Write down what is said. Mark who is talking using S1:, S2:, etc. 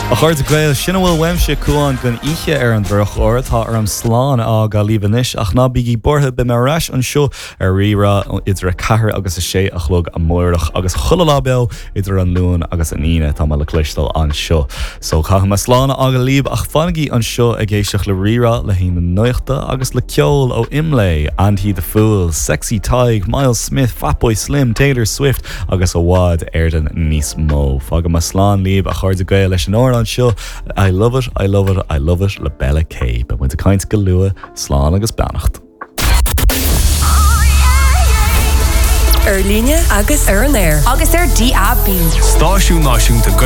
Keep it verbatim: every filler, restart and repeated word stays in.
S1: A chuir a gail sinna bhfuil weimse cuain gon ihe ar an bhruch óir tá ar an sláán á ga líbanis ach ná bíí borthe be marráis an seo ar rira idir a cethir agus a sé a chlog a mórach agus chulalábel idir an lún agus an ine tá le clistal an seo. So cha me sláánna aga líb ach fannaí an seo a géisioach le rira le hí na nuachta agus le ceol ó imlé, Andy the Fool, Sexy Tig, Miles Smith, Fatboy Slim, Taylor Swift agus a bhád Airden níos mó. Fága me slán líb a chuir a gail leis an óir an seo. I love it, I love it, I love it le Bella K. But when the kaint go lua, slán agus beannacht.
S2: Ar líne agus ar an air agus ar D A B.
S3: Stáisiú náisiúnta